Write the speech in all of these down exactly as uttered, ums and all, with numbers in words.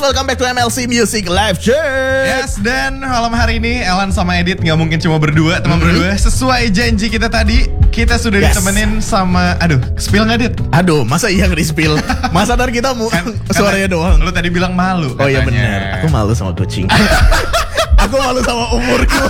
welcome back to M L C Music Live Check. Yes, dan malam hari ini Elan sama Edit gak mungkin cuma berdua, teman mm-hmm. berdua. Sesuai janji kita tadi, kita sudah yes. ditemenin sama, aduh, spill gak Dit? Aduh, masa iya gak di-spill? Masa dari kita mu kan, suaranya doang. Lu tadi bilang malu. Oh iya benar, aku malu sama kucing. Aku malu sama umurku.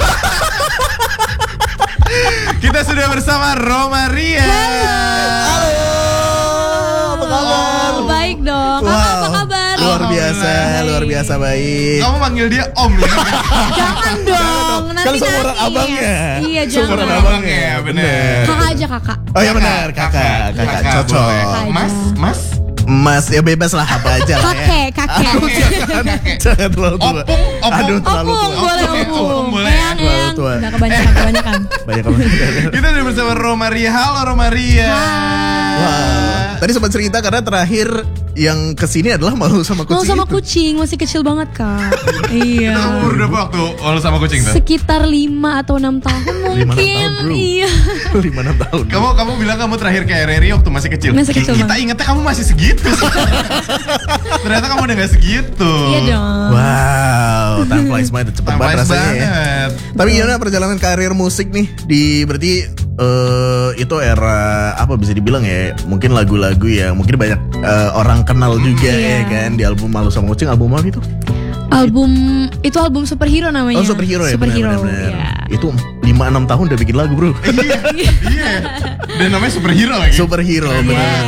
Kita sudah bersama Romaria. Halo. Apa kabar? Oh, baik dong. Wow. Kakak apa kabar? Luar biasa, luar biasa baik. Kamu panggil dia Om ya? Jangan dong. Nanti kan seumuran abangnya. Iya, jangan. Seumuran abangnya, benar. Kakak aja kakak. Oh iya benar, kakak, kakak, kakak. Cocok. Mas, Mas. Mas, ya bebas lah apa aja lah ya. Kakek, kakek. Jangan terlalu tua. Opung, opung. Aduh, terlalu tua. Opung, boleh opung. Boleh. Eyang, eyang. Udah kebanyakan, kebanyakan. Banyak kebanyakan. Kita udah bersama Romaria. Halo Romaria. Wow. Tadi sempat cerita karena terakhir yang kesini adalah malu sama kucing. Malu sama itu. kucing, masih kecil banget kak. Iya. Itu umur berapa waktu malu sama kucing tuh? Sekitar lima atau enam tahun mungkin. lima enam tahun, bro. Iya. lima enam tahun. Kamu kamu bilang kamu terakhir ke R R I waktu masih kecil. Masih kecil Kita banget. ingetnya kamu masih segitu. Ternyata kamu udah gak segitu. Iya dong. Wow, time flies by, cepet Time banget flies rasanya ya. banget. Tapi gimana perjalanan karir musik nih di berarti uh, itu era apa bisa dibilang ya? Mungkin lagu-lagu yang mungkin banyak uh, orang kenal juga iya. ya kan di album Malu Sama Kucing. Album apa itu? Album itu album Superhero namanya. Oh Superhero ya. Superhero. Benar-benar. Ya. Itu lima enam tahun udah bikin lagu bro. Iya, iya. Dan namanya superhero lagi. Superhero benar.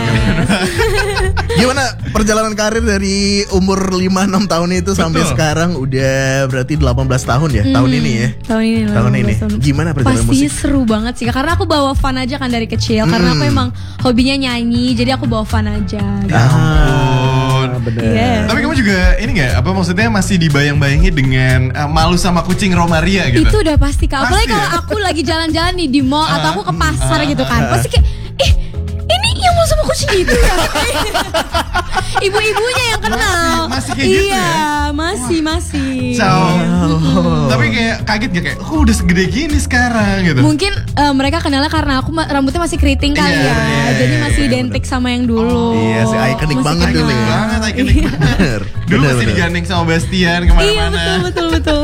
Gimana perjalanan karir dari umur lima enam tahun itu sampai Betul. sekarang udah berarti delapan belas tahun ya? Hmm, tahun ini ya? Tahun ini. Tahun ini. Tahun. Gimana perjalanan Pasti musik? seru banget sih. Karena aku bawa fun aja kan dari kecil. Karena Hmm. aku emang hobinya nyanyi. Jadi aku bawa fun aja. Gitu. Ah, bener. Iya. Tapi kamu juga ini gak, apa maksudnya masih dibayang-bayangi dengan uh, Malu Sama Kucing Romaria gitu? Itu udah pasti kak. Apalagi Pasti kalau ya? aku lagi jalan-jalan nih di mall Ah, atau aku ke pasar ah, gitu kan. ah, Pasti kayak, eh ini yang mau sama kucing itu ya? Ibu-ibunya yang kenal. Masih- masih kayak gitu iya, ya? masih, masih. Ciao. Oh. Tapi kayak kaget gak kayak, oh udah segede gini sekarang gitu. Mungkin eh, mereka kenalnya karena aku ma- rambutnya masih keriting kali Iya, ya. iya, Jadi iya, masih iya, identik sama yang dulu. Iya sih, ikonik Masih banget dulu kenal. ya. banget, ikonik Iya. banget. Bener. Dulu Bener, masih bener. digandeng sama Bastian Iya kemana-mana. betul betul betul.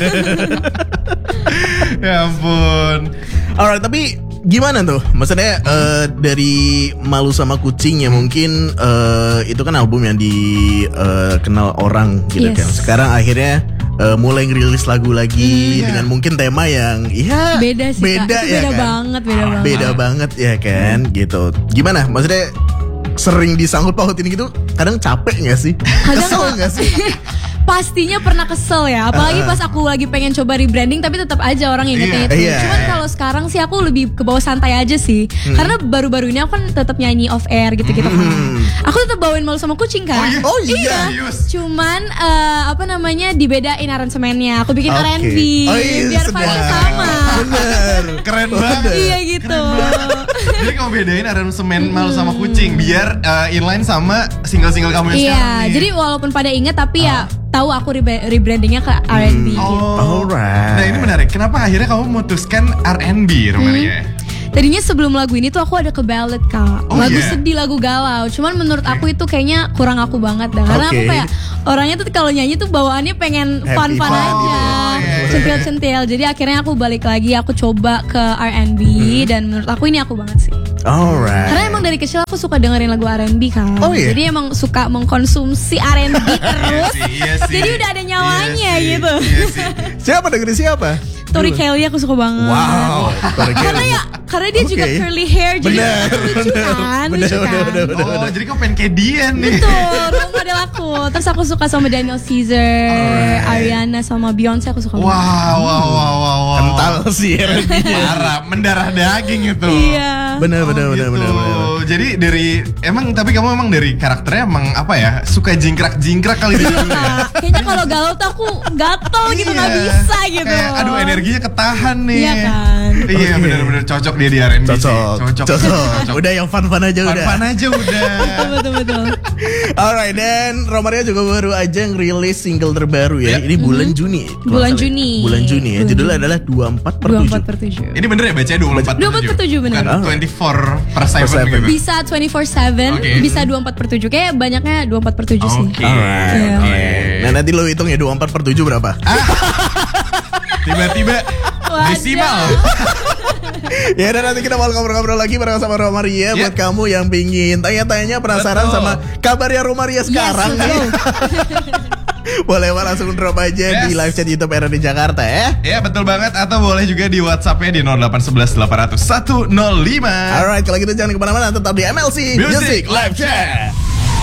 Ya ampun. Alright, tapi gimana tuh? Maksudnya eh, dari Malu Sama Kucing ya mungkin eh, itu kan album yang dikenal orang gitu Yes. kan. Sekarang akhirnya eh, mulai ngerilis lagu lagi Iya. dengan mungkin tema yang ya Beda sih beda kak. Itu ya beda kan? banget, beda banget. Beda banget ya kan gitu. Gimana? Maksudnya sering disangkut pautin gitu, kadang capek gak sih? Kadang Kesel kalau- gak sih? Pastinya pernah kesel ya. Apalagi Uh-uh. pas aku lagi pengen coba rebranding tapi tetap aja orang ingetnya Iya. itu. Iya. Cuman kalau sekarang sih aku lebih ke bawah santai aja sih. Karena baru-baru ini aku kan tetap nyanyi off air gitu-gitu kan. Hmm. Aku tetap bawain Malu Sama Kucing kan. Oh iya. Serius? Cuman eh, apa namanya dibedain aransemennya. Aku bikin Oke. R and B Oh iya, biar sedap. vibe-nya sama. Bener. Keren banget. Iya gitu. Jadi kamu bedain aransemen Malu Sama Kucing biar uh, inline sama single-single kamu yang Iya, sekarang nih. jadi walaupun pada inget tapi ya tahu aku rebe- rebrandingnya ke R and B. Oh, Alright. Nah ini menarik. Kenapa akhirnya kamu memutuskan R and B, Romaria? Tadinya sebelum lagu ini tuh aku ada ke ballad kak. Oh, Lagu iya? sedih, lagu galau. Cuman menurut aku itu kayaknya kurang aku banget dah. Karena aku Oke. kayak orangnya tuh kalau nyanyi tuh bawaannya pengen Happy fun-fun fun aja, gitu. Oh, iya, iya. centil-centil. Jadi akhirnya aku balik lagi, aku coba ke R and B dan menurut aku ini aku banget sih. Alright. Karena emang dari kecil aku suka dengerin lagu R and B kan. Oh, iya? Jadi emang suka mengkonsumsi R and B terus. Iya sih, iya sih. Jadi udah ada nyawanya Iya sih, gitu. Iya sih. Siapa dengerin siapa? Tori Kelly aku suka banget. Wow. Tori Karena Kelly. ya karena dia juga Oke. curly hair jadi Bener, lucu kan, bener, lucu bener, kan. bener, bener. Oh, jadi kamu pengen kayak dia nih. Betul, role model aku. Terus aku suka sama Daniel Caesar, Alright. Ariana sama Beyonce aku suka banget. Wow, wow, wow, wow, wow. Kental sih R and B-nya. Parah, mendarah daging itu. Iya. Bener, Oh, bener, bener, gitu. bener, bener. Jadi dari emang tapi kamu emang dari karakternya emang apa ya? Suka jingkrak-jingkrak kali dia dulu ya. Kak, kayaknya kalau galau tuh aku gatel gitu nggak Iya. bisa gitu. Kayak aduh energinya ketahan nih. Iya kan. Iya Oke. bener-bener cocok dia di R and B sih. Cocok, Cocok. cocok. Udah yang fun-fun aja udah. Fun-fun aja udah. Betul betul betul. Alright, dan Romaria juga baru aja ngerilis single terbaru ya. Ya. Ini bulan Juni. kalau Bulan nggak salah ya. Juni. Bulan Juni ya. Bulan Judulnya Juni. adalah dua puluh empat per dua puluh tujuh. empat per tujuh. Ini bener ya bacanya dua puluh empat dua puluh empat per tujuh bener. Bukan Ah. dua puluh empat per tujuh Per gitu. Bisa dua puluh empat tujuh, Oke. bisa dua puluh empat per tujuh. Kayak banyaknya dua puluh empat per tujuh sih. Oke. Alright. Iya. Oke. Nah nanti lo hitung ya dua puluh empat per tujuh berapa? Tiba-tiba Waduh. desimal. Ya dan nanti kita mau ngobrol-ngobrol lagi bareng sama Romaria. Yep. Buat kamu yang pingin tanya-tanya penasaran Betul. sama kabarnya Romaria sekarang Yes, nih. betul. Boleh langsung drop aja Yes. di live chat YouTube R R D Jakarta ya. Ya betul banget. Atau boleh juga di WhatsApp-nya di nol delapan satu satu delapan nol nol satu nol lima. Alright, kalau gitu jangan kemana-mana, tetap di M L C Music Music Live Chat.